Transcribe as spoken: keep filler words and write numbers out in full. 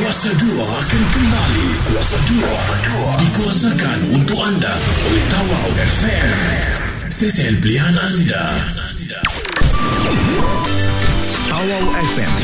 Kuasa dua akan kembali. Kuasa dua dikuasakan untuk anda oleh Tawau F M, stesen pilihan anda. Tawau F M